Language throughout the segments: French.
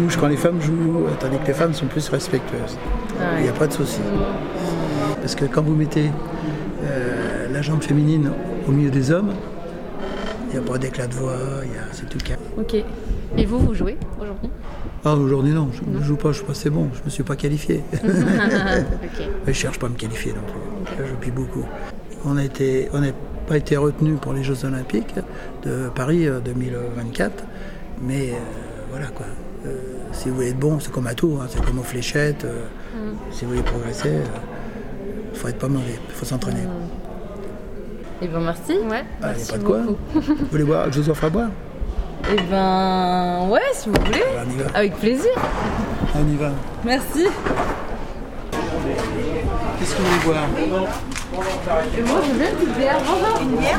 bouge quand les femmes jouent, tandis que les femmes sont plus respectueuses. Il n'y a pas de souci. Parce que quand vous mettez la jambe féminine au milieu des hommes, il n'y a pas d'éclat de voix, c'est tout calme. Ok. Et vous jouez aujourd'hui? Ah, aujourd'hui non, je ne joue pas, je suis pas assez bon, je ne me suis pas qualifié. Okay. Je ne cherche pas à me qualifier non plus, je joue beaucoup. On n'a pas été retenus pour les Jeux Olympiques de Paris 2024, mais voilà quoi. Si vous voulez être bon, c'est comme à tout, hein, c'est comme aux fléchettes. Si vous voulez progresser, il faut être pas mauvais, il faut s'entraîner. Eh bien merci. Ouais, il n'y a pas de beaucoup. quoi. Vous voulez boire, je vous offre à boire? Eh ben ouais, si vous voulez. Alors, on y va. Avec plaisir. On y va. Merci. Qu'est-ce que vous voulez boire? Moi je veux bien une petite bière. Bonjour. Une bière,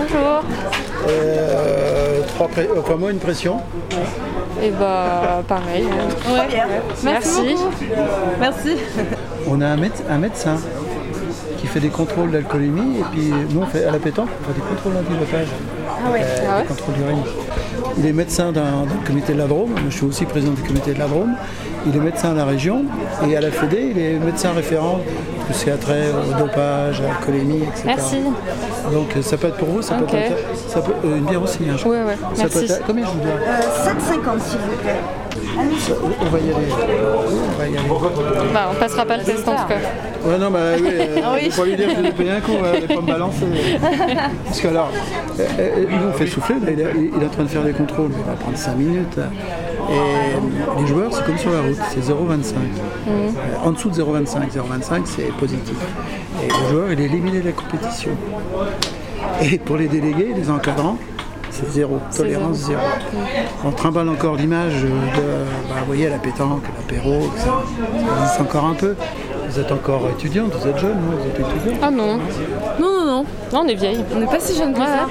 bonjour. Moi une pression. Et bah pareil. Ouais. Merci. Merci. On a un médecin qui fait des contrôles d'alcoolémie et puis nous on fait à la pétanque, on fait des contrôles antidopage. Des contrôles d'urine. Il est médecin d'un comité de la Drôme, moi, je suis aussi président du comité de la Drôme. Il est médecin à la région et à la Fédé, il est médecin référent tout ce qui a trait au dopage, à l'alcoolémie, etc. Merci. Donc ça peut être pour vous, ça peut être ça peut, une bière aussi. Hein, Ouais. Ça Merci. peut être, combien je vous dois 7,50 s'il vous plaît. On va y aller. Bah on passera pas le test en tout cas. Ouais, non, bah oui, faut pas lui dire que je vais payer un coup, elle va pas me balancer. Parce que alors, nous on fait souffler, là, il est en train de faire des contrôles, il va prendre 5 minutes. Et les joueurs, c'est comme sur la route, c'est 0,25. En dessous de 0,25, 0,25 c'est positif. Et le joueur, il est éliminé de la compétition. Et pour les délégués, les encadrants, c'est zéro, tolérance zéro. On trimballe encore l'image de, vous voyez, la pétanque, l'apéro, ça existe encore un peu. Vous êtes encore étudiante, vous êtes jeune, non? Vous êtes étudiante? Ah non. Non, on est vieille. On n'est pas si jeune que ça.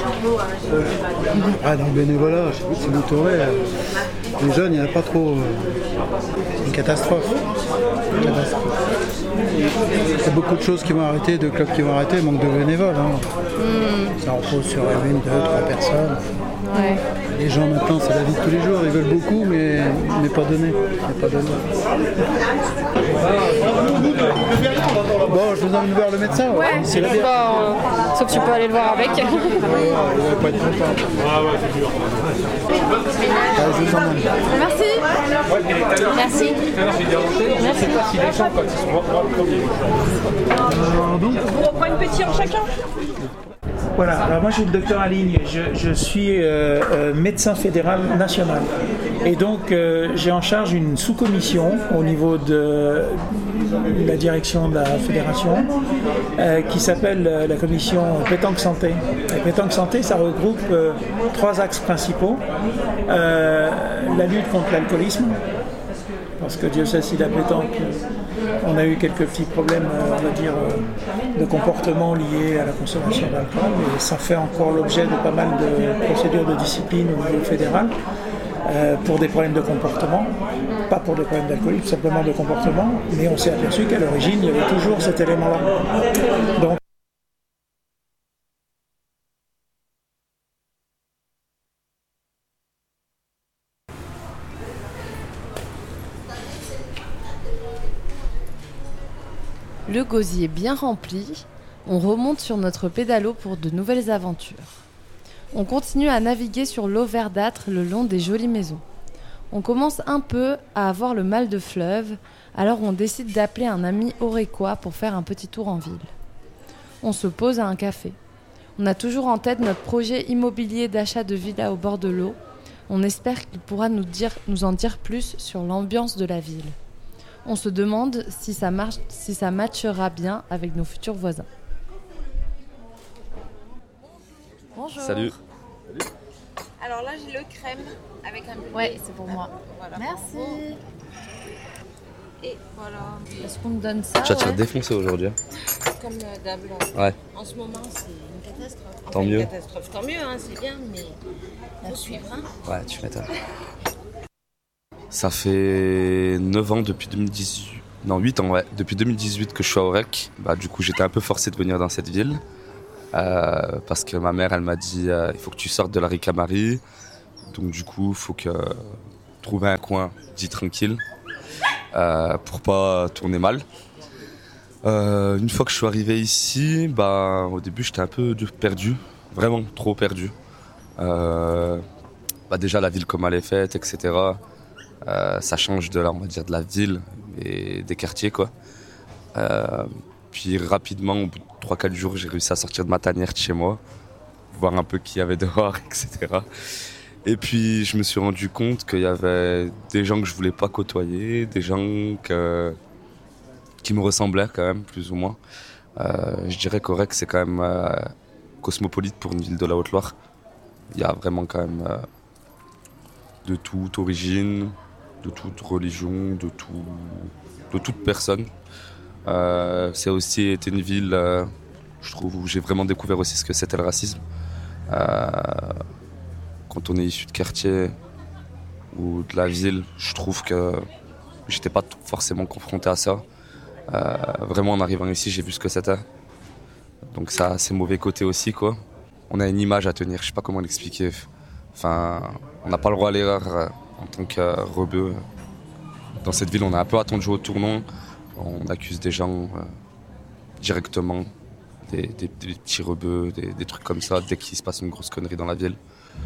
Ah, dans le bénévolat, je sais pas si vous tournez, les jeunes, il n'y en a pas trop. C'est une catastrophe. Il y a beaucoup de choses qui vont arrêter, de clubs qui vont arrêter, manque de bénévoles. Hein. Ça repose sur une, deux, trois personnes. Ouais. Les gens maintenant, c'est la vie de tous les jours, ils veulent beaucoup, mais pas donné. Bon, je vous emmène voir le médecin. Ouais, c'est la bière. sauf que tu peux aller le voir avec. Vous n'allez pas être content. Je vous emmène. Merci. On reprend une petite en chacun. Voilà, alors moi je suis le docteur Aligne, je suis médecin fédéral national et donc j'ai en charge une sous-commission au niveau de la direction de la fédération qui s'appelle la commission Pétanque Santé. Et Pétanque Santé, ça regroupe 3 axes principaux, la lutte contre l'alcoolisme, parce que Dieu sait si la pétanque, on a eu quelques petits problèmes, on va dire, de comportement liés à la consommation d'alcool, et ça fait encore l'objet de pas mal de procédures de discipline au niveau fédéral pour des problèmes de comportement, pas pour des problèmes d'alcoolisme, simplement de comportement, mais on s'est aperçu qu'à l'origine, il y avait toujours cet élément-là. Donc, Le gosier bien rempli, on remonte sur notre pédalo pour de nouvelles aventures. On continue à naviguer sur l'eau verdâtre le long des jolies maisons. On commence un peu à avoir le mal de fleuve, alors on décide d'appeler un ami aurécois pour faire un petit tour en ville. On se pose à un café. On a toujours en tête notre projet immobilier d'achat de villa au bord de l'eau. On espère qu'il pourra nous en dire plus sur l'ambiance de la ville. On se demande si ça matchera bien avec nos futurs voisins. Bonjour. Salut. Alors là, j'ai le crème avec un peu. Ouais, c'est pour moi. Voilà. Merci. Et voilà. Est-ce qu'on me donne ça? Tu vas te défoncer aujourd'hui. Hein. Comme d'hab. Ouais. En ce moment, c'est une catastrophe. Tant mieux. Une catastrophe. Tant mieux, hein, c'est bien, mais faut suivre. Hein. Ouais, tu m'étonnes. Ça fait 9 ans depuis 2018. Non, 8 ans, ouais. Depuis 2018 que je suis à Aurec. Bah, du coup, j'étais un peu forcé de venir dans cette ville. Parce que ma mère, elle m'a dit il faut que tu sortes de la Ricamarie. Donc, du coup, il faut que trouver un coin dit tranquille, pour pas tourner mal. Une fois que je suis arrivé ici, au début j'étais un peu perdu, vraiment trop perdu. Déjà la ville comme elle est faite, etc. Ça change de de la ville et des quartiers quoi. Puis rapidement, au bout de 3-4 jours, j'ai réussi à sortir de ma tanière de chez moi, voir un peu qui y avait dehors, etc. Et puis je me suis rendu compte qu'il y avait des gens que je voulais pas côtoyer, des gens qui me ressemblaient quand même, plus ou moins. Je dirais qu'Aurec, c'est quand même cosmopolite pour une ville de la Haute-Loire. Il y a vraiment quand même de toute origine, de toute religion, de toute personne. C'est aussi été une ville, je trouve, où j'ai vraiment découvert aussi ce que c'était le racisme. Quand on est issu de quartier ou de la ville, je trouve que j'étais pas forcément confronté à ça. Vraiment, en arrivant ici, j'ai vu ce que c'était. Donc ça a ses mauvais côtés aussi, quoi. On a une image à tenir, je sais pas comment l'expliquer. Enfin, on n'a pas le droit à l'erreur en tant que rebeu. Dans cette ville, on a un peu attendu au tournant. On accuse des gens directement, des petits rebeux, des trucs comme ça, dès qu'il se passe une grosse connerie dans la ville.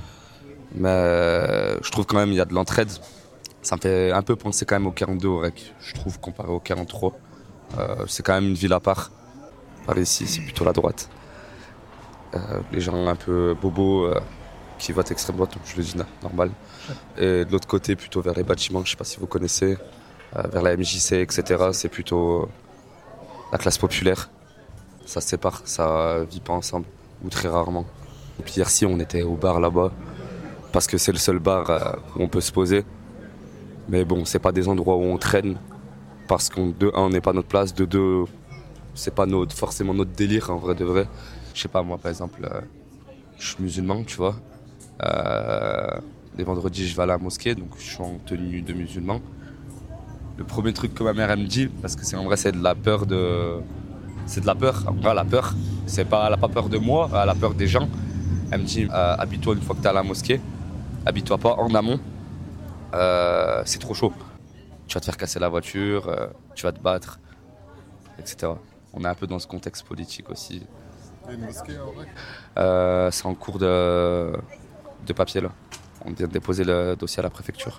Mais je trouve quand même qu'il y a de l'entraide. Ça me fait un peu penser quand même au 42 Aurec, je trouve, comparé au 43. C'est quand même une ville à part. Par ici, c'est plutôt la droite. Les gens un peu bobos qui votent extrême droite, je le dis normal. Et de l'autre côté, plutôt vers les bâtiments, je ne sais pas si vous connaissez, vers la MJC, etc. C'est plutôt la classe populaire. Ça se sépare, ça ne vit pas ensemble, ou très rarement. Et puis hier, si on était au bar là-bas, parce que c'est le seul bar où on peut se poser. Mais bon, c'est pas des endroits où on traîne, parce qu'on, de un, on n'est pas à notre place, de deux, c'est pas forcément notre délire en vrai de vrai. Je sais pas, moi par exemple, je suis musulman, tu vois. Les vendredis, je vais à la mosquée, donc je suis en tenue de musulman. Le premier truc que ma mère elle me dit, parce que en vrai c'est de la peur c'est de la peur. En vrai, la peur, elle a pas peur de moi, elle a peur des gens. Elle me dit, habille-toi une fois que t'es à la mosquée, habille-toi pas en amont, c'est trop chaud. Tu vas te faire casser la voiture, tu vas te battre, etc. On est un peu dans ce contexte politique aussi. Il y a une mosquée en vrai C'est en cours de papier là. On vient de déposer le dossier à la préfecture.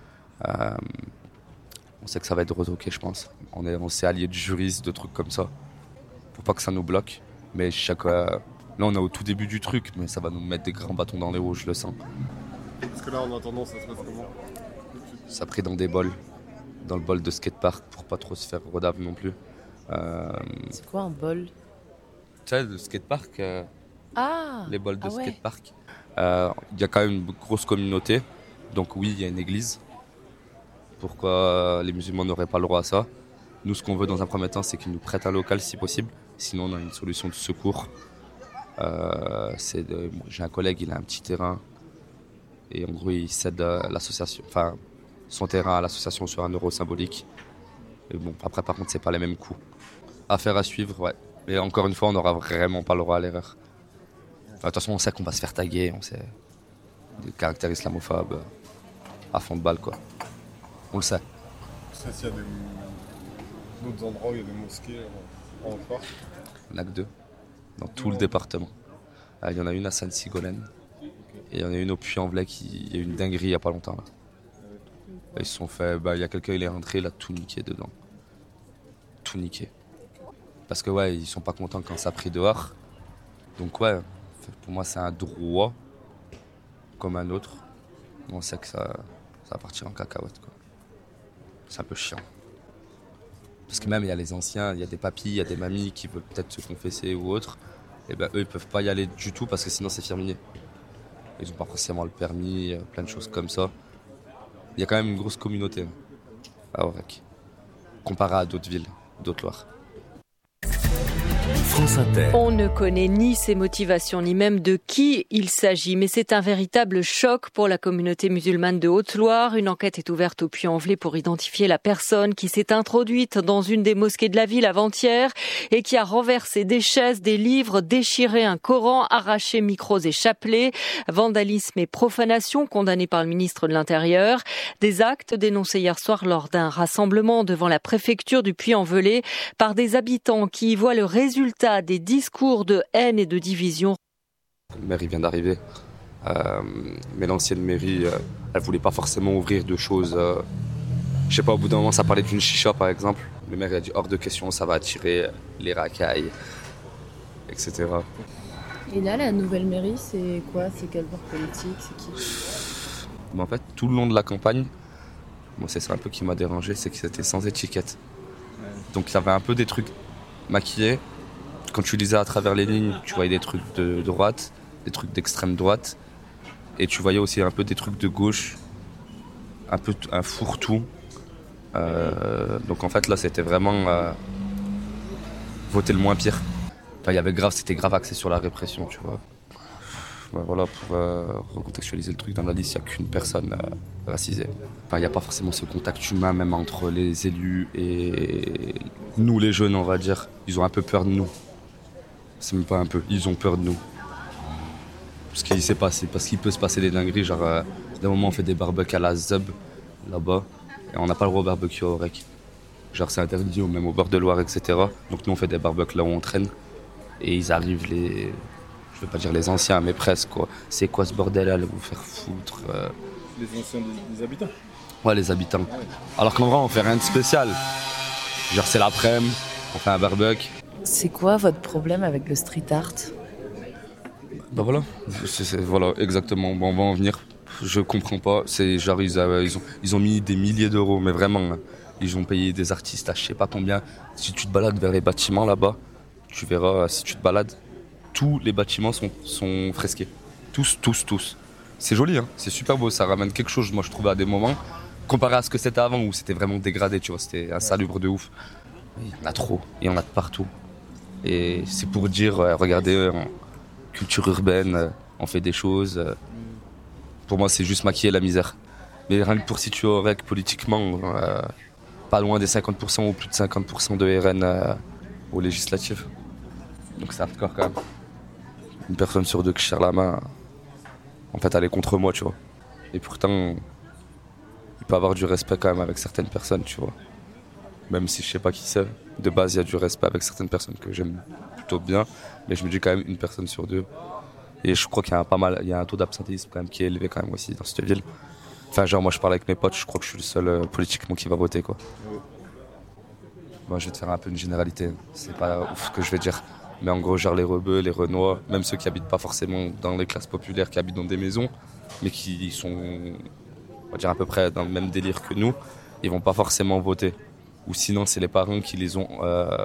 On sait que ça va être retoqué, je pense. On s'est allié de juristes, de trucs comme ça. Pour pas que ça nous bloque. Mais là, on est au tout début du truc, mais ça va nous mettre des grands bâtons dans les roues, je le sens. Parce que là, en attendant, ça se passe comment? Ça pris dans des bols. Dans le bol de skatepark pour pas trop se faire rodave non plus. C'est quoi un bol? Tu sais, le skatepark, les bols de ouais. skatepark. Il y a quand même une grosse communauté. Donc oui, il y a une église. Pourquoi les musulmans n'auraient pas le droit à ça? Nous, ce qu'on veut dans un premier temps, c'est qu'ils nous prêtent un local si possible. Sinon, on a une solution de secours. J'ai un collègue, il a un petit terrain. Et en gros, il cède son terrain à l'association sur 1 euro symbolique. Et bon, après, par contre, c'est pas les mêmes coûts. Affaire à suivre, ouais. Et encore une fois, on n'aura vraiment pas le droit à l'erreur. Enfin, de toute façon, on sait qu'on va se faire taguer, on sait des caractères islamophobes à fond de balle, quoi. On le sait. Tu sais s'il y a d'autres endroits où il y a des mosquées en Haute-Loire? Il n'y en a que 2, dans tout le département. Il y en a une à Sainte-Sigolène, et il y en a une au Puy-en-Velay il y a eu une dinguerie il n'y a pas longtemps, là. Ils se sont fait, il y a quelqu'un, il est rentré, il a tout niqué dedans. Tout niqué. Parce que ouais, ils sont pas contents quand ça a pris dehors. Donc ouais, pour moi c'est un droit comme un autre. On sait que ça va partir en cacahuète, quoi. C'est un peu chiant. Parce que même il y a les anciens, il y a des papis, il y a des mamies qui veulent peut-être se confesser ou autre. Et eux ils peuvent pas y aller du tout parce que sinon c'est firminé. Ils ont pas forcément le permis, plein de choses comme ça. Il y a quand même une grosse communauté à Aurec, comparé à d'autres villes, d'autres Loire. France Inter. On ne connaît ni ses motivations, ni même de qui il s'agit. Mais c'est un véritable choc pour la communauté musulmane de Haute-Loire. Une enquête est ouverte au Puy-en-Velay pour identifier la personne qui s'est introduite dans une des mosquées de la ville avant-hier et qui a renversé des chaises, des livres, déchiré un Coran, arraché micros et chapelets. Vandalisme et profanation condamnés par le ministre de l'Intérieur. Des actes dénoncés hier soir lors d'un rassemblement devant la préfecture du Puy-en-Velay par des habitants qui y voient le résultat des discours de haine et de division. Le maire il vient d'arriver, mais l'ancienne mairie, elle voulait pas forcément ouvrir de choses. Je sais pas, au bout d'un moment, ça parlait d'une chicha par exemple. Le maire il a dit hors de question, ça va attirer les racailles, etc. Et là, la nouvelle mairie, c'est quoi? C'est quel bord politique? C'est qui? Mais en fait, tout le long de la campagne, moi c'est ça un peu qui m'a dérangé, c'est que c'était sans étiquette. Donc il y avait un peu des trucs maquillés. Quand tu lisais à travers les lignes, tu voyais des trucs de droite, des trucs d'extrême droite, et tu voyais aussi un peu des trucs de gauche, un peu un fourre-tout. Donc en fait là, c'était vraiment voter le moins pire. Enfin, c'était grave axé sur la répression, tu vois. Voilà, pour recontextualiser le truc, dans la liste, il n'y a qu'une personne racisée. Enfin, il n'y a pas forcément ce contact humain, même entre les élus et nous, les jeunes, on va dire. Ils ont un peu peur de nous. C'est même pas un peu, ils ont peur de nous. Parce qu'il s'est passé, parce qu'il peut se passer des dingueries, genre d'un moment on fait des barbecues à la Zub, là-bas, et on n'a pas le droit au barbecue au REC. Genre c'est interdit, ou même au bord de Loire, etc. Donc nous on fait des barbecues là où on traîne, et ils arrivent je veux pas dire les anciens, mais presque quoi. C'est quoi ce bordel là, vous faire foutre Les anciens des habitants. Ouais, les habitants. Alors qu'en vrai on fait rien de spécial. Genre c'est l'après-midi, on fait un barbecue. C'est quoi votre problème avec le street art? Bah voilà, voilà, exactement. Bon, on va en venir. Je comprends pas. C'est genre ils ont mis des milliers d'euros, mais vraiment, ils ont payé des artistes à je sais pas combien. Si tu te balades vers les bâtiments là-bas, tu verras. Si tu te balades, tous les bâtiments sont fresqués. Tous. C'est joli, hein. C'est super beau. Ça ramène quelque chose. Moi, je trouvais à des moments, comparé à ce que c'était avant, où c'était vraiment dégradé. Tu vois, c'était insalubre de ouf. Il y en a trop. Il y en a de partout. Et c'est pour dire, regardez, en culture urbaine, on fait des choses. Pour moi, c'est juste maquiller la misère. Mais rien que pour situer au REC politiquement, pas loin des 50% ou plus de 50% de RN aux législatives. Donc c'est hardcore quand même. Une personne sur deux qui serre la main, en fait, elle est contre moi, tu vois. Et pourtant, il peut avoir du respect quand même avec certaines personnes, tu vois. Même si je sais pas qui c'est, de base il y a du respect avec certaines personnes que j'aime plutôt bien, mais je me dis quand même une personne sur deux. Et je crois qu'il y a il y a un taux d'absentéisme quand même qui est élevé quand même aussi dans cette ville. Enfin genre moi je parle avec mes potes, je crois que je suis le seul politiquement qui va voter quoi. Bon, je vais te faire un peu une généralité, c'est pas ouf ce que je vais dire. Mais en gros genre les rebeux, les renois, même ceux qui habitent pas forcément dans les classes populaires, qui habitent dans des maisons, mais qui sont on va dire à peu près dans le même délire que nous, ils vont pas forcément voter. Ou sinon, c'est les parents qui les ont,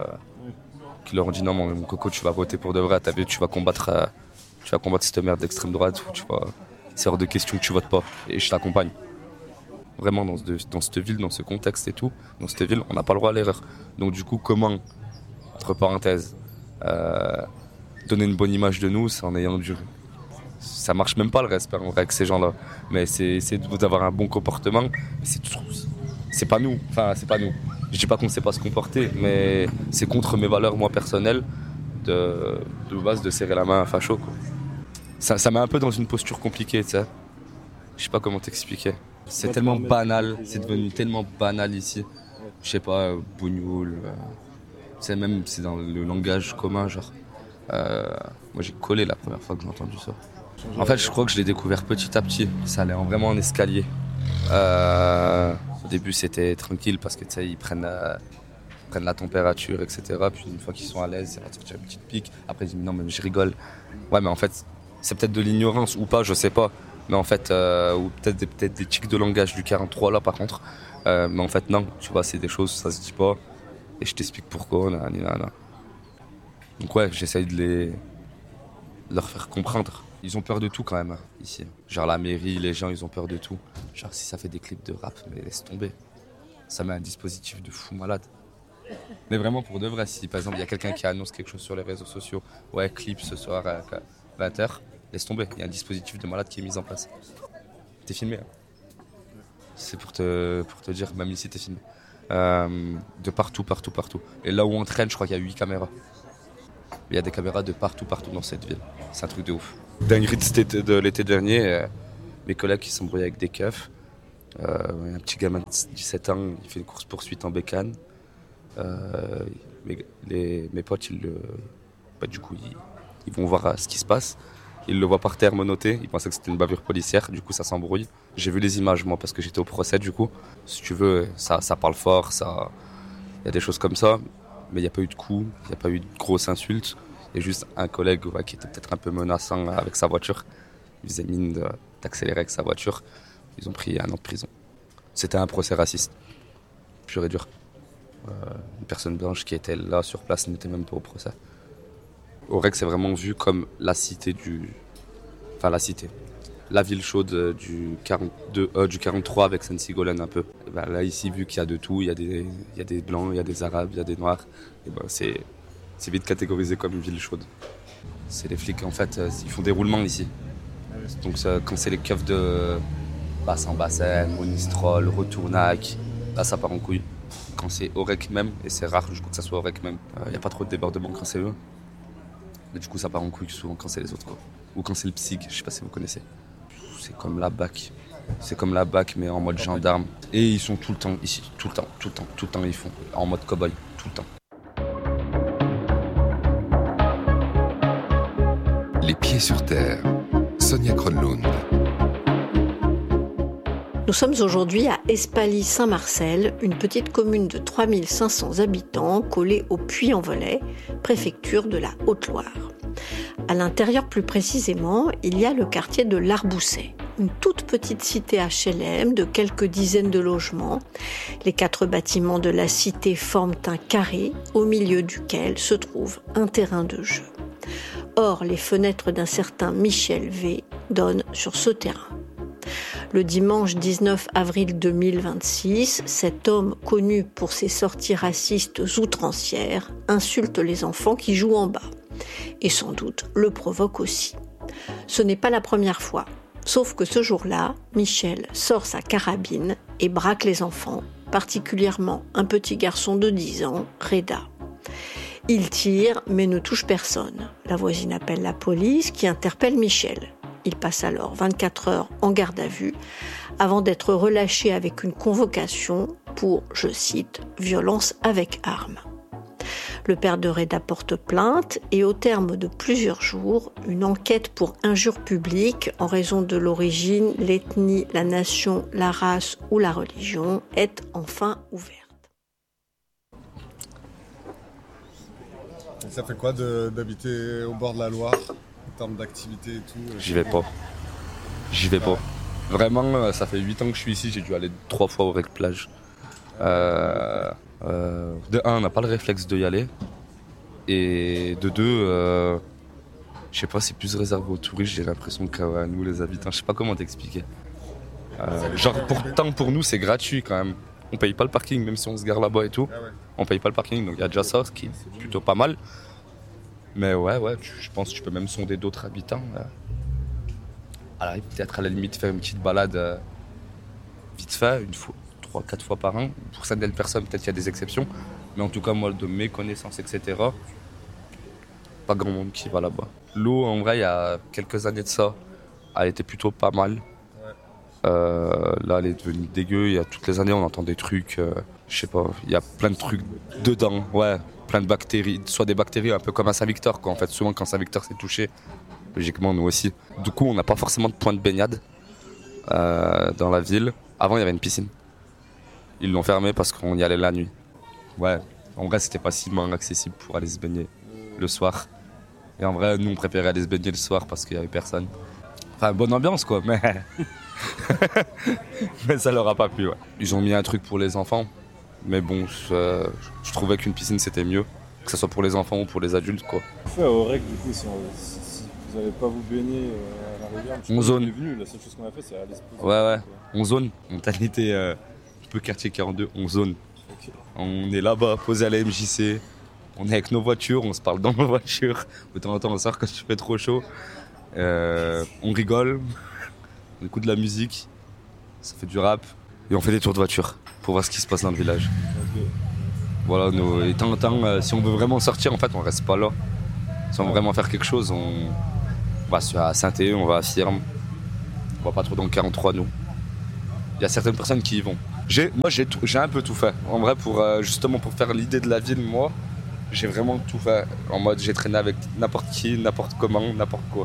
qui leur ont dit non, mon coco, tu vas voter pour de vrai. T'as vu, tu vas combattre cette merde d'extrême droite. Ou c'est hors de question que tu votes pas. Et je t'accompagne. Vraiment, dans cette ville, dans ce contexte et tout, dans cette ville, on n'a pas le droit à l'erreur. Donc du coup, comment, entre parenthèses, donner une bonne image de nous, c'est en ayant du. Ça marche même pas le respect en vrai avec ces gens-là. Mais c'est d'avoir un bon comportement. C'est pas nous. Enfin, c'est pas nous. Je dis pas qu'on sait pas se comporter, mais c'est contre mes valeurs, moi, personnelles, de base, de serrer la main à un facho, quoi. Ça met un peu dans une posture compliquée, tu sais. Je sais pas comment t'expliquer. C'est tellement banal, c'est devenu tellement banal ici. Je sais pas, bougnoul, c'est dans le langage commun, genre. Moi, j'ai collé la première fois que j'ai entendu ça. En fait, je crois que je l'ai découvert petit à petit. Ça allait vraiment en escalier. Au début, c'était tranquille parce que tu sais, ils prennent la température, etc. Puis une fois qu'ils sont à l'aise, ça va sortir une petite pique. Après, ils disent non, mais je rigole. Ouais, mais en fait, c'est peut-être de l'ignorance ou pas, je sais pas. Mais en fait, ou peut-être des tics de langage du 43 là, par contre. Mais en fait, non, tu vois, c'est des choses, ça se dit pas. Et je t'explique pourquoi. Nanana. Donc ouais, j'essaye de leur faire comprendre. Ils ont peur de tout quand même, ici. Genre la mairie, les gens, ils ont peur de tout. Genre si ça fait des clips de rap, mais laisse tomber. Ça met un dispositif de fou malade. Mais vraiment pour de vrai, si par exemple il y a quelqu'un qui annonce quelque chose sur les réseaux sociaux, ouais, clip ce soir à 20h, laisse tomber, il y a un dispositif de malade qui est mis en place. T'es filmé, hein. C'est pour te dire, même ici t'es filmé. De partout. Et là où on traîne, je crois qu'il y a 8 caméras. Il y a des caméras de partout dans cette ville. C'est un truc de ouf. Dinguerie de l'été dernier, mes collègues qui s'embrouillaient avec des keufs. Un petit gamin de 17 ans, il fait une course-poursuite en bécane. Mes potes, du coup, ils vont voir ce qui se passe. Ils le voient par terre menotté, ils pensaient que c'était une bavure policière, du coup ça s'embrouille. J'ai vu les images moi parce que j'étais au procès du coup. Si tu veux, ça parle fort, il y a des choses comme ça, mais il n'y a pas eu de coups, il n'y a pas eu de grosses insultes. Il y a juste un collègue qui était peut-être un peu menaçant avec sa voiture. Il faisait mine d'accélérer avec sa voiture. Ils ont pris 1 an de prison. C'était un procès raciste, pur et dur. Une personne blanche qui était là sur place n'était même pas au procès. Aurec, c'est vraiment vu comme la cité la ville chaude du 43 avec Saint-Sigolène un peu. Et ben là, ici, vu qu'il y a de tout, il y a des blancs, il y a des arabes, il y a des noirs, et ben c'est vite catégorisé comme une ville chaude. C'est les flics, en fait, ils font des roulements ici. Donc quand c'est les keufs de Bassin-Bassène, Monistrol, Retournac, là ça part en couille. Quand c'est Aurec même, et c'est rare du coup que ça soit Aurec même, il n'y a pas trop de débordements quand c'est eux. Mais du coup ça part en couille souvent quand c'est les autres quoi. Ou quand c'est le PSIG, je sais pas si vous connaissez. C'est comme la BAC. C'est comme la BAC mais en mode gendarme. Et ils sont tout le temps ici, tout le temps ils font. En mode cow-boy, tout le temps. Les pieds sur terre. Sonia Kronlund. Nous sommes aujourd'hui à Espaly-Saint-Marcel, une petite commune de 3500 habitants collée au Puy-en-Velay, préfecture de la Haute-Loire. À l'intérieur plus précisément, il y a le quartier de l'Arbousset, une toute petite cité HLM de quelques dizaines de logements. Les 4 bâtiments de la cité forment un carré au milieu duquel se trouve un terrain de jeu. Or, les fenêtres d'un certain Michel V donnent sur ce terrain. Le dimanche 19 avril 2026, cet homme, connu pour ses sorties racistes outrancières, insulte les enfants qui jouent en bas. Et sans doute le provoque aussi. Ce n'est pas la première fois. Sauf que ce jour-là, Michel sort sa carabine et braque les enfants, particulièrement un petit garçon de 10 ans, Reda. Il tire mais ne touche personne. La voisine appelle la police qui interpelle Michel. Il passe alors 24 heures en garde à vue avant d'être relâché avec une convocation pour, je cite, « violence avec arme ». Le père de Reda porte plainte et au terme de plusieurs jours, une enquête pour injure publique en raison de l'origine, l'ethnie, la nation, la race ou la religion est enfin ouverte. Et ça fait quoi d'habiter au bord de la Loire en termes d'activité et tout? J'y vais pas. Vraiment, ça fait 8 ans que je suis ici, j'ai dû aller 3 fois au Rec Plage. De 1, on n'a pas le réflexe d'y aller. Et de 2, je sais pas, c'est plus réservé aux touristes, j'ai l'impression qu'à nous les habitants, je sais pas comment t'expliquer. Pourtant pour nous c'est gratuit quand même. On paye pas le parking, même si on se gare là-bas et tout. On paye pas le parking, donc il y a déjà ça, ce qui est plutôt pas mal. Mais ouais, je pense que tu peux même sonder d'autres habitants. Peut-être à la limite faire une petite balade vite fait, 3-4 fois par an. Pour certaines personnes, peut-être qu'il y a des exceptions. Mais en tout cas, moi, de mes connaissances, etc., pas grand monde qui va là-bas. L'eau, en vrai, il y a quelques années de ça, elle était plutôt pas mal. Là, elle est devenue dégueu. Il y a toutes les années, on entend des trucs, je sais pas, il y a plein de trucs dedans, plein de bactéries, soit des bactéries un peu comme à Saint-Victor, quoi. En fait, souvent quand Saint-Victor s'est touché, logiquement nous aussi. Du coup, on n'a pas forcément de point de baignade dans la ville. Avant, il y avait une piscine. Ils l'ont fermée parce qu'on y allait la nuit. Ouais, en vrai, c'était pas si accessible pour aller se baigner le soir. Et en vrai, nous, on préférait aller se baigner le soir parce qu'il y avait personne. Enfin, bonne ambiance, quoi, mais... mais ça leur a pas plu, ouais. Ils ont mis un truc pour les enfants, mais bon, je trouvais qu'une piscine c'était mieux, que ce soit pour les enfants ou pour les adultes, quoi. Fait au Rec, du coup, si vous n'avez pas vous baigner à la rivière, on zone. La seule chose qu'on a fait, c'est aller se poser. Ouais, on zone. Mentalité un peu quartier 42, on zone. Ok. On est là-bas, posé à la MJC. On est avec nos voitures, on se parle dans nos voitures. De temps en temps, on sort quand il fait trop chaud. On rigole, on écoute de la musique, ça fait du rap. Et on fait des tours de voiture pour voir ce qui se passe dans le village. Ok. Voilà, et de temps en temps, si on veut vraiment sortir, en fait, on reste pas là. Si on veut vraiment faire quelque chose, on va à Saint-Thé, on va à Firme. On va pas trop dans le 43, nous. Il y a certaines personnes qui y vont. Moi, j'ai un peu tout fait. En vrai, justement pour faire l'idée de la ville, moi, j'ai vraiment tout fait. En mode, j'ai traîné avec n'importe qui, n'importe comment, n'importe quoi.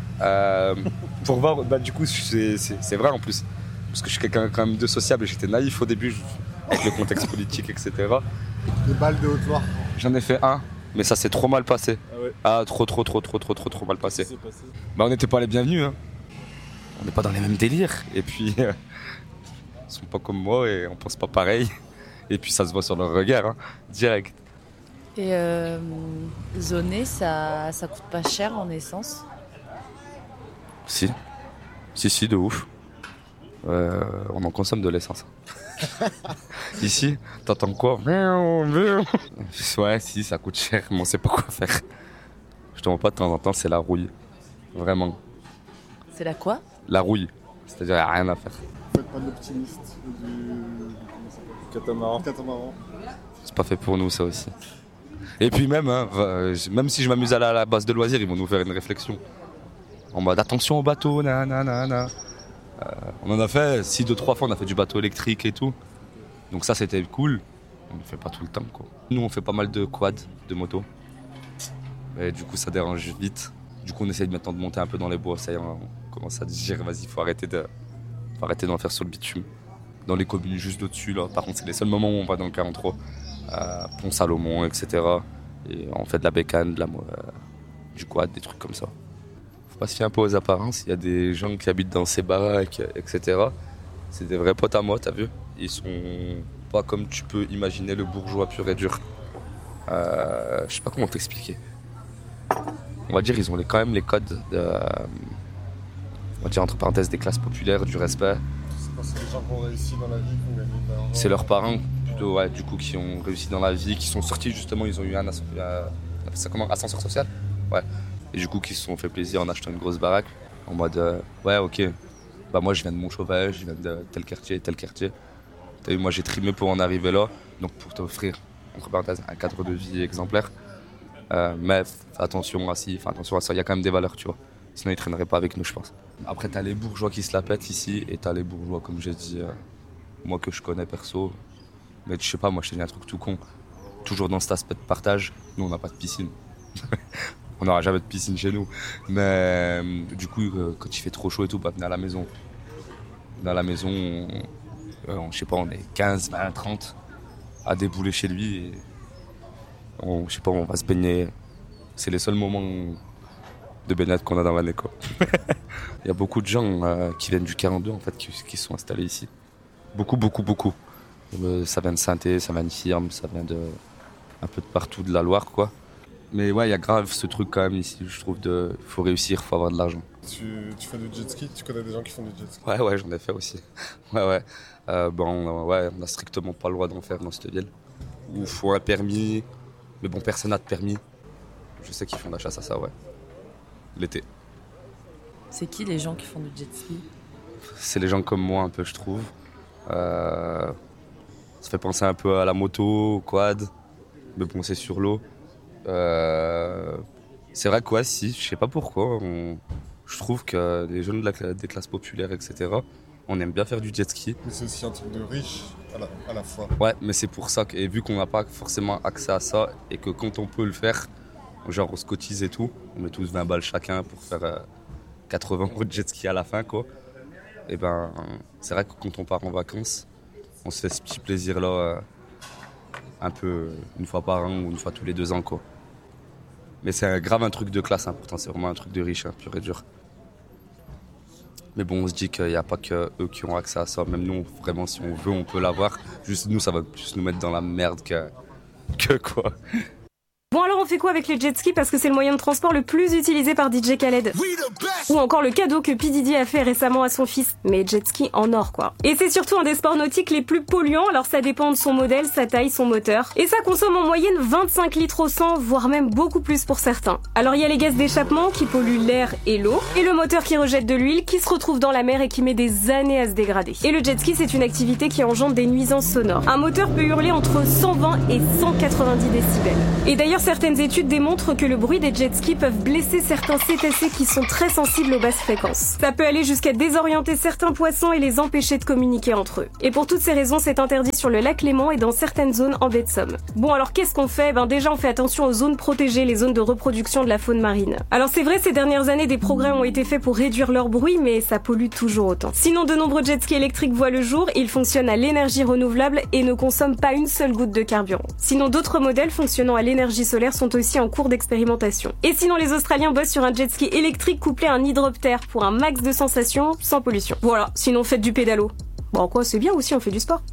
Pour voir, du coup, c'est vrai en plus. Parce que je suis quelqu'un quand même de sociable et j'étais naïf au début, avec le contexte politique, etc. Des balles de Haute-Loire. J'en ai fait un, mais ça s'est trop mal passé. Ah ouais. Ah, trop mal passé. Qu'est-ce qui s'est passé ? On n'était pas les bienvenus. Hein. On n'est pas dans les mêmes délires. Et puis, ils sont pas comme moi et on pense pas pareil. Et puis, ça se voit sur leur regard, hein, direct. Et zoner, ça coûte pas cher en essence? Si, de ouf. On en consomme de l'essence. Ici, t'entends quoi? Ouais, si, ça coûte cher, mais on sait pas quoi faire. Je te mens pas, de temps en temps, c'est la rouille. Vraiment. C'est la quoi? La rouille. C'est-à-dire, il n'y a rien à faire. Vous faites pas de l'optimiste ou du catamaran. C'est pas fait pour nous, ça aussi. Et puis même si je m'amuse à la base de loisirs, ils vont nous faire une réflexion. En mode, attention au bateau, nanana. On en a fait 2-3 fois, on a fait du bateau électrique et tout. Donc ça, c'était cool. On ne fait pas tout le temps, quoi. Nous, on fait pas mal de quad, de moto. Et du coup, ça dérange vite. Du coup, on essaye maintenant de monter un peu dans les bois. Ça y est, on commence à dire, vas-y, faut arrêter d'en faire sur le bitume. Dans les communes juste au-dessus, là. Par contre, c'est les seuls moments où on va dans le 43. Pont-Salomon, etc. Et on fait de la bécane, du quad, des trucs comme ça. Faut pas se fier un peu aux apparences. Il y a des gens qui habitent dans ces baraques, etc. C'est des vrais potes à moi, t'as vu? Ils sont pas comme tu peux imaginer le bourgeois pur et dur. Je sais pas comment t'expliquer. On va dire ils ont quand même les codes on va dire entre parenthèses des classes populaires, du respect. C'est des gens qui ont réussi dans la vie, qui ont gagné de l'argent. C'est leurs parents plutôt, ouais, du coup, qui ont réussi dans la vie, qui sont sortis justement, ils ont eu un ascenseur social. Ouais. Et du coup, qui se sont fait plaisir en achetant une grosse baraque. En mode, ouais, ok, bah moi je viens de Montchauvet, je viens de tel quartier. T'as vu, moi j'ai trimé pour en arriver là, donc pour t'offrir, entre parenthèses, un cadre de vie exemplaire. Mais fais attention à ça, il y a quand même des valeurs, tu vois. Sinon ils traîneraient pas avec nous, je pense. Après t'as les bourgeois qui se la pètent ici, et t'as les bourgeois, comme j'ai dit, moi que je connais perso. Mais je sais pas, moi je te dis un truc tout con. Toujours dans cet aspect de partage, nous on n'a pas de piscine. On n'aura jamais de piscine chez nous. Mais du coup, quand il fait trop chaud et tout, venez à la maison. Dans la maison, je sais pas, on est 15, 20, 30 à débouler chez lui. Et je sais pas, on va se baigner. C'est les seuls moments de baignade qu'on a dans l'année, quoi. Il y a beaucoup de gens qui viennent du 42 en fait, qui sont installés ici. Beaucoup. Ça vient de Saint-Thé, ça vient de Firme, ça vient un peu de partout de la Loire, quoi. Mais ouais, il y a grave ce truc quand même ici, je trouve, faut réussir, faut avoir de l'argent. Tu fais du jet ski? Tu connais des gens qui font du jet ski? Ouais, j'en ai fait aussi. Ouais. On a strictement pas le droit d'en faire dans cette ville. Il faut un permis, mais bon, personne n'a de permis. Je sais qu'ils font de la chasse à ça, ouais. L'été. C'est qui les gens qui font du jet ski? C'est les gens comme moi, un peu, je trouve. Ça fait penser un peu à la moto, au quad, mais bon, c'est sur l'eau. C'est vrai que ouais, si, je sais pas pourquoi, je trouve que les jeunes des classes populaires, etc., on aime bien faire du jet ski. Mais c'est aussi un truc de riche à la fois. Ouais, mais c'est pour ça et vu qu'on n'a pas forcément accès à ça, et que quand on peut le faire, genre on se cotise et tout, on met tous 20 balles chacun pour faire 80 € de jet ski à la fin, quoi. Et ben, c'est vrai que quand on part en vacances, on se fait ce petit plaisir-là un peu une fois par an ou une fois tous les 2 ans, quoi. Mais c'est grave un truc de classe, hein, pourtant c'est vraiment un truc de riche, hein, pur et dur. Mais bon, on se dit qu'il n'y a pas que eux qui ont accès à ça. Même nous, vraiment, si on veut, on peut l'avoir. Juste nous, ça va plus nous mettre dans la merde que quoi. Bon alors on fait quoi avec les jet skis parce que c'est le moyen de transport le plus utilisé par DJ Khaled? Ou encore le cadeau que P. Diddy a fait récemment à son fils, mais jet ski en or quoi. Et c'est surtout un des sports nautiques les plus polluants, alors ça dépend de son modèle, sa taille, son moteur. Et ça consomme en moyenne 25 litres au 100, voire même beaucoup plus pour certains. Alors il y a les gaz d'échappement qui polluent l'air et l'eau, et le moteur qui rejette de l'huile, qui se retrouve dans la mer et qui met des années à se dégrader. Et le jet ski, c'est une activité qui engendre des nuisances sonores. Un moteur peut hurler entre 120 et 190 décibels. Et d'ailleurs, certaines études démontrent que le bruit des jet skis peuvent blesser certains cétacés qui sont très sensibles aux basses fréquences. Ça peut aller jusqu'à désorienter certains poissons et les empêcher de communiquer entre eux. Et pour toutes ces raisons, c'est interdit sur le lac Léman et dans certaines zones en baie de Somme. Bon, alors qu'est-ce qu'on fait ? Déjà, on fait attention aux zones protégées, les zones de reproduction de la faune marine. Alors c'est vrai, ces dernières années, des progrès ont été faits pour réduire leur bruit, mais ça pollue toujours autant. Sinon, de nombreux jet skis électriques voient le jour, ils fonctionnent à l'énergie renouvelable et ne consomment pas une seule goutte de carburant. Sinon, d'autres modèles fonctionnant à l'énergie solaire sont aussi en cours d'expérimentation. Et sinon, les Australiens bossent sur un jet ski électrique couplé à un hydroptère pour un max de sensations sans pollution. Voilà, sinon faites du pédalo. Bon, quoi, c'est bien aussi, on fait du sport.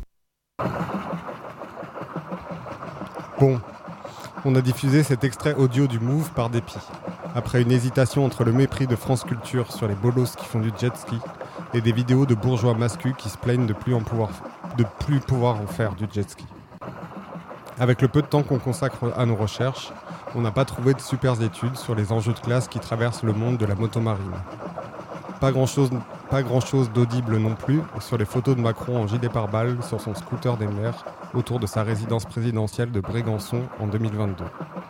Bon, on a diffusé cet extrait audio du Move par dépit. Après une hésitation entre le mépris de France Culture sur les bolos qui font du jet ski et des vidéos de bourgeois masculins qui se plaignent de plus pouvoir en faire du jet ski. Avec le peu de temps qu'on consacre à nos recherches, on n'a pas trouvé de super études sur les enjeux de classe qui traversent le monde de la motomarine. Pas grand chose d'audible non plus sur les photos de Macron en gilet pare-balles sur son scooter des mers autour de sa résidence présidentielle de Brégançon en 2022.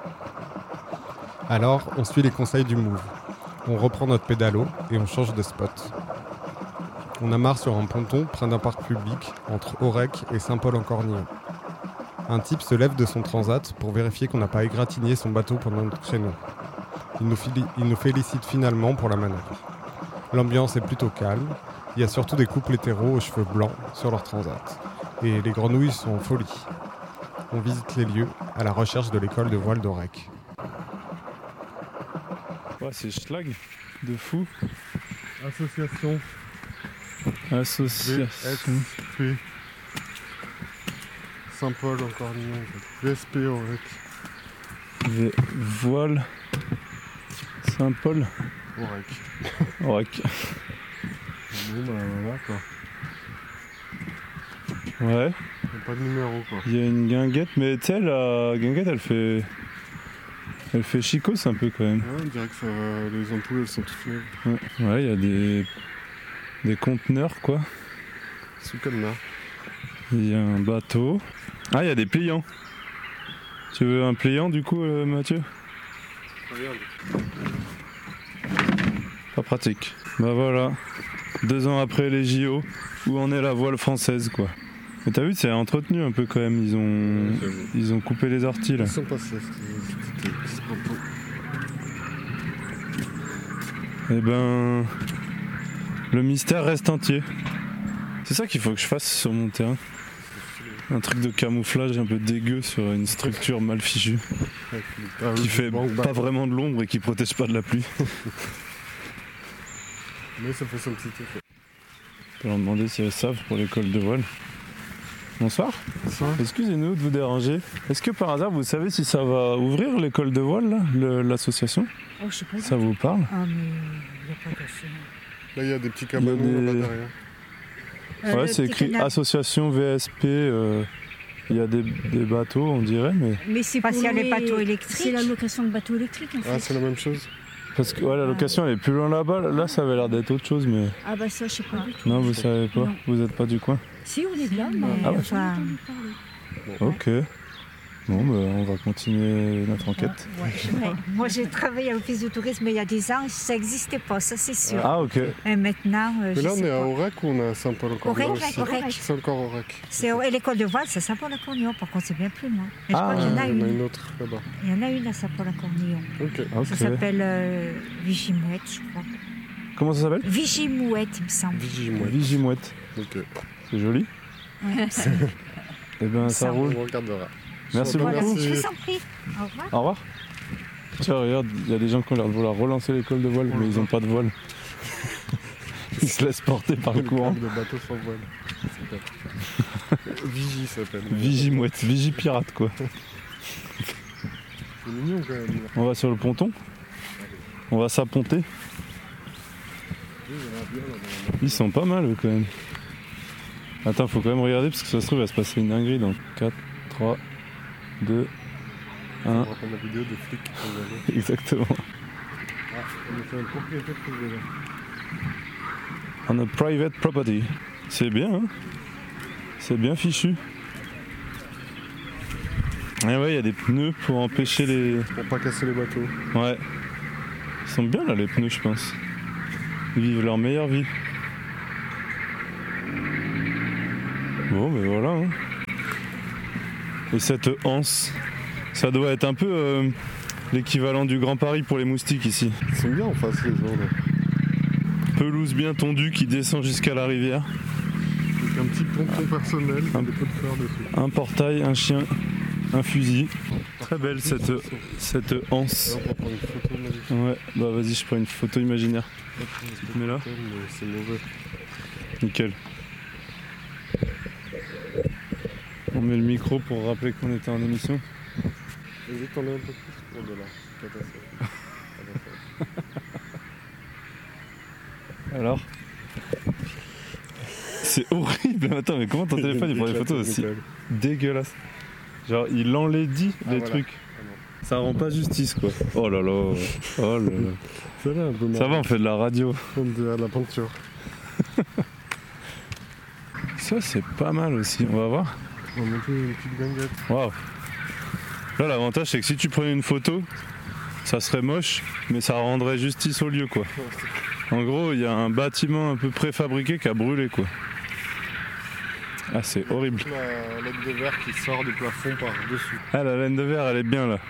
Alors, on suit les conseils du Move. On reprend notre pédalo et on change de spot. On amarre sur un ponton près d'un parc public entre Aurec et Saint-Paul-en-Cornillon. Un type se lève de son transat pour vérifier qu'on n'a pas égratigné son bateau pendant notre créneau. Il nous félicite finalement pour la manœuvre. L'ambiance est plutôt calme, il y a surtout des couples hétéros aux cheveux blancs sur leur transat. Et les grenouilles sont en folie. On visite les lieux à la recherche de l'école de voile d'Aurec. Ouais, c'est schlag de fou. Association. VSP. Saint-Paul-en-Cornillon. VSP Aurec. Voile. Saint-Paul. Aurec. Bon, bah voilà quoi. Ouais. Il n'y a pas de numéro quoi. Il y a une guinguette, mais tu sais, la guinguette elle fait chicos un peu quand même. Ouais, on dirait que les ampoules elles sont toutes neuves. Ouais, il y a des conteneurs quoi. Sous cadenas. Il y a un bateau. Ah, il y a des pliants. Tu veux un pliant du coup, Mathieu ? Regarde. Pas pratique. Bah voilà, 2 ans après les JO, où en est la voile française quoi. Mais t'as vu, c'est entretenu un peu quand même, ils ont coupé les orties là. Ils sont passés, Eh ben, le mystère reste entier. C'est ça qu'il faut que je fasse sur mon terrain. Un truc de camouflage un peu dégueu sur une structure mal fichue. Qui fait pas vraiment de l'ombre et qui protège pas de la pluie. Mais ça fait son petit effet. On peut leur demander si elles savent pour l'école de voile. Bonsoir. Bonsoir. Excusez-nous de vous déranger. Est-ce que par hasard vous savez si ça va ouvrir l'école de voile là, l'association ? Oh, je sais pas. Ça vous parle ? Ah mais il n'y a pas de... Là il y a des petits cabanons là-bas derrière. Ouais, c'est écrit association VSP. Il y a des bateaux, on dirait, mais. Mais c'est parce qu'il y a les bateaux électriques. C'est la location de bateaux électriques en fait. Ah, c'est la même chose. Parce que ouais, la location elle est plus loin là-bas. Là, ça avait l'air d'être autre chose, mais. Ah bah ça, je sais pas du tout. Non, vous savez pas. Non. Vous êtes pas du coin. Si, on est de là, mais ah ouais. enfin. Ok. Bon, bah, on va continuer notre enquête. Ouais. Moi, j'ai travaillé à l'office de tourisme il y a 10 ans, ça n'existait pas, ça c'est sûr. Ah, ok. Et maintenant, mais là, on est à Aurec ou on est à Saint-Paul-en-Cornillon aussi ? Aurec. C'est encore Aurec. C'est l'école de voile, c'est Saint-Paul-en-Cornillon, par contre, c'est bien plus loin. Je crois qu'il y en a une autre là-bas. Il y en a une à Saint-Paul-en-Cornillon. Ok. Ça s'appelle Vigimouette, je crois. Comment ça s'appelle ? Vigimouette, il me semble. Vigimouette. Ok. C'est joli. Ouais. Eh bien, ça roule. On regardera. Merci beaucoup. Je vous en prie. Au revoir. Au revoir. Tiens, regarde, il y a des gens qui ont l'air de vouloir relancer l'école de voile, mais ils n'ont pas de voile. Ils se laissent porter par le courant. De bateau sans voile. Vigie s'appelle. Vigimouette, Vigie pirate quoi. C'est mignon quand même. On va sur le ponton. On va s'apponter. Ils sont pas mal eux quand même. Attends, faut quand même regarder parce que ça se trouve, il va se passer une dinguerie dans 4, 3, 2, 1. On va prendre la vidéo de flics. Exactement. Ah, on est sur une propriété privée là. On a private property. C'est bien, hein. C'est bien fichu. Et ouais, il y a des pneus pour empêcher les... Pour pas casser les bateaux. Ouais. Ils sont bien là les pneus, je pense. Ils vivent leur meilleure vie. Bon, mais voilà. Hein. Et cette anse, ça doit être un peu l'équivalent du Grand Paris pour les moustiques ici. Ils sont bien en face les gens là. Pelouse bien tondue qui descend jusqu'à la rivière. Avec un petit ponton personnel, des pots de fleurs dessus. Un portail, un chien, un fusil. Très belle cette anse. On va prendre une photo magique. Ouais, bah vas-y, je prends une photo imaginaire. Tu te mets là. C'est mauvais. Nickel. On met le micro pour rappeler qu'on était en émission. Vas-y, t'en as un peu plus pour de là. Alors c'est horrible. Attends, mais comment ton téléphone il prend des photos aussi dégueulasses? Genre il enlaidit les trucs. Ça rend pas justice quoi. Oh là là. Oh là là. Ça va, on fait de la radio. On dirait de la peinture. Ça c'est pas mal aussi. On va voir. On va monter une petite guinguette. Waouh. Là l'avantage c'est que si tu prenais une photo, ça serait moche, mais ça rendrait justice au lieu quoi. En gros, il y a un bâtiment un peu préfabriqué qui a brûlé quoi. Ah, c'est horrible. La laine de verre qui sort du plafond par-dessus. Ah, la laine de verre, elle est bien là.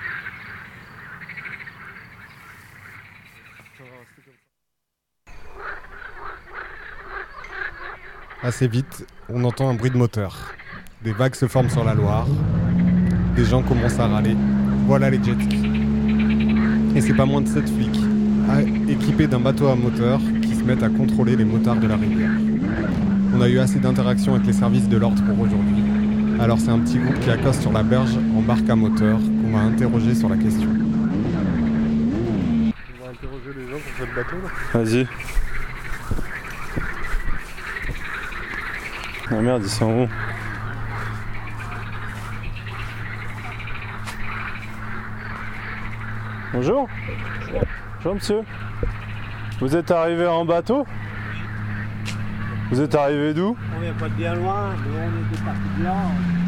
Assez vite, on entend un bruit de moteur. Des vagues se forment sur la Loire. Des gens commencent à râler. Voilà les jet skis. Et c'est pas moins de 7 flics, équipés d'un bateau à moteur, qui se mettent à contrôler les motards de la rivière. On a eu assez d'interactions avec les services de l'ordre pour aujourd'hui. Alors c'est un petit groupe qui accoste sur la berge en barque à moteur qu'on va interroger sur la question. On va interroger les gens pour ce bateau là. Vas-y. Ah merde, ils sont où? Bonjour. Bonjour monsieur. Vous êtes arrivé en bateau? Vous êtes arrivé d'où? On vient pas de bien loin, mais on est parti de là.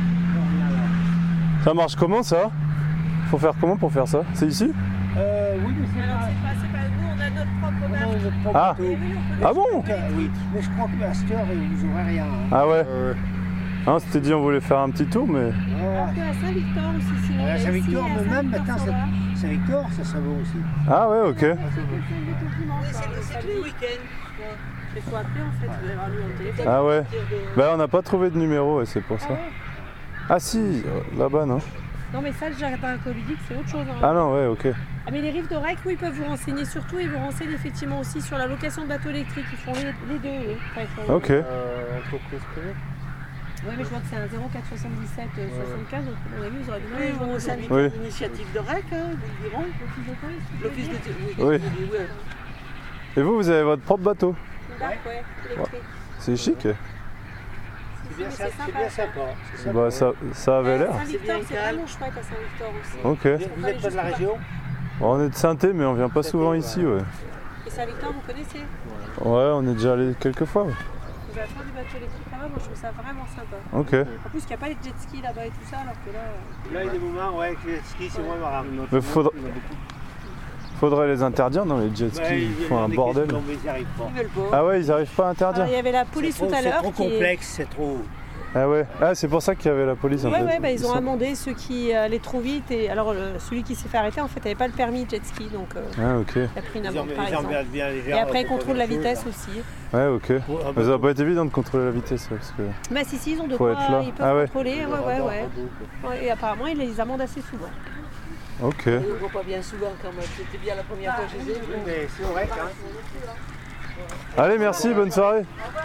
Ça marche comment ça? Faut faire comment pour faire ça? C'est ici? Oui, mais c'est pas nous, on a notre propre bateau. Ah. Ah bon? Oui, mais je crois que à cette heure, vous n'aurez rien. Hein. Ah ouais. Hein, c'était dit on voulait faire un petit tour, mais... Un peu à Saint-Victor aussi, sinon. À Saint-Victor, mais même maintenant, Saint-Victor, ça vaut aussi. Ah ouais, ok. Oui, c'est tous les week-ends. Il faut appeler en fait, vous allez avoir lui en téléphone. Ah ouais. Bah on n'a pas trouvé de numéro et c'est pour ça. Ah si, là-bas non. Non mais ça, le jardin aqualudique, c'est autre chose. Hein. Ah non, ouais, ok. Ah mais les rives de Rec, oui, ils peuvent vous renseigner surtout, ils vous renseignent effectivement aussi sur la location de bateaux électriques. Ils font les deux, oui. Enfin, ok. Entreprise privée. Oui, mais je vois que c'est un 0477 75, donc à mon avis, ils auraient donné Oui, les gens vous aujourd'hui. savez l'initiative de REC, hein, vous le diront. L'office de Oui. Et vous avez votre propre bateau? Ouais, électrique. C'est chic. C'est bien sympa. Bah ça avait l'air. Saint-Victor, c'est vraiment chouette à Saint-Victor aussi. Ok. Vous n'êtes pas de la région? On est de Saint-Thé, mais on vient pas souvent ici, ouais. Et Saint-Victor, vous connaissez? Ouais, on est déjà allé quelques fois. Ouais. Vous allez faire du bateau électrique là-bas, moi je trouve ça vraiment sympa. Ok. En plus, il n'y a pas les jet skis là-bas et tout ça, alors que là. Là, il y a des moments, ouais, avec les jet skis, c'est moins marrant. Mais faudrait les interdire, non, les jet skis, ils font un bordel. Non, mais ils n'y arrivent pas. Ils veulent pas. Ah ouais, ils arrivent pas à interdire. Alors, il y avait la police tout à l'heure. C'est trop complexe, c'est trop. Ah ouais, ah, c'est pour ça qu'il y avait la police un peu. Ouais, bah, ils ont amendé ceux qui allaient trop vite. Et alors, celui qui s'est fait arrêter, en fait, n'avait pas le permis jet ski. Donc, ah, ok. il a pris une amende, par exemple. Et après, ils contrôlent la vitesse aussi. Ouais, ok. Mais ça va pas être évident de contrôler la vitesse. Parce que bah, si, ils ont de quoi. Ils peuvent contrôler. Ouais. Et apparemment, ils les amendent assez souvent. Ok. On ne le voit pas bien souvent quand même. C'était bien la première fois que je les ai vus. Mais c'est vrai, hein. Allez, merci, bonne soirée.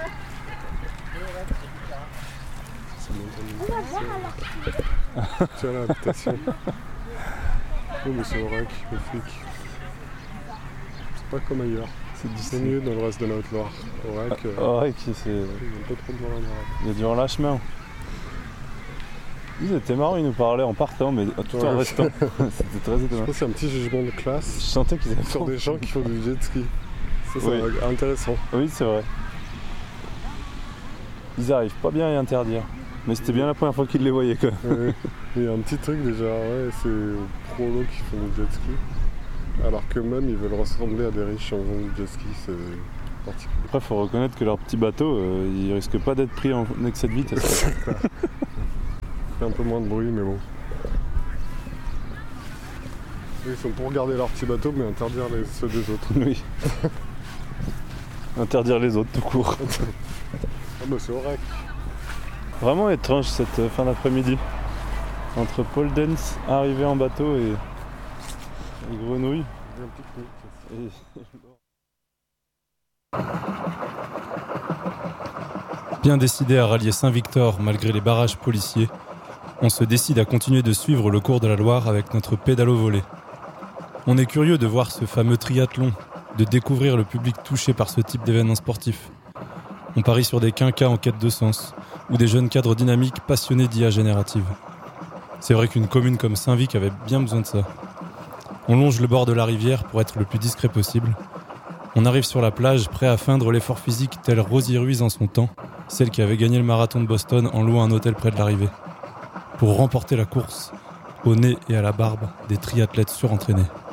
Tiens l'habitation. Oui mais c'est au REC, le flic. C'est pas comme ailleurs. C'est mieux dans le reste de la Haute-Loire. Aurec, c'est... Il y a pas trop de monde. Il y a du relâchement. C'était marrant, ils nous parlaient en partant, mais tout en restant. C'était très étonnant. Je pense que c'est un petit jugement de classe. Je sentais qu'ils avaient sur des gens qui font du jet ski. Ça, c'est intéressant. Oui, c'est vrai. Ils arrivent pas bien à y interdire. Mais c'était bien la première fois qu'ils les voyaient, quoi. Oui. Il y a un petit truc déjà, c'est aux prolos qui font du jet ski. Alors qu'eux-mêmes, ils veulent ressembler à des riches en faisant du jet ski, c'est particulier. Après, il faut reconnaître que leur petit bateau, ils risquent pas d'être pris en excès de vitesse. Un peu moins de bruit, mais bon. Ils sont pour garder leur petit bateau, mais interdire ceux des autres. Oui. Interdire les autres, tout court. Ah bah c'est Aurec. Vraiment étrange cette fin d'après-midi. Entre pole dance, arrivée en bateau et grenouilles. Bien décidé à rallier Saint-Victor malgré les barrages policiers, on se décide à continuer de suivre le cours de la Loire avec notre pédalo volé. On est curieux de voir ce fameux triathlon, de découvrir le public touché par ce type d'événement sportif. On parie sur des quinquas en quête de sens, ou des jeunes cadres dynamiques passionnés d'IA générative. C'est vrai qu'une commune comme Saint-Vic avait bien besoin de ça. On longe le bord de la rivière pour être le plus discret possible. On arrive sur la plage, prêt à feindre l'effort physique tel Rosie Ruiz en son temps, celle qui avait gagné le marathon de Boston en louant un hôtel près de l'arrivée. Pour remporter la course, au nez et à la barbe des triathlètes surentraînés.